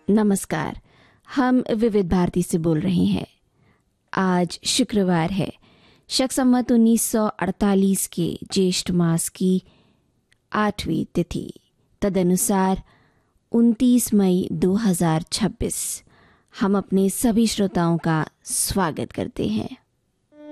नमस्कार। हम विविध भारती से बोल रहे हैं। आज शुक्रवार है, शक संवत 1948 के ज्येष्ठ मास की 8वीं तिथि, तदनुसार 29 मई 2026। हम अपने सभी श्रोताओं का स्वागत करते हैं।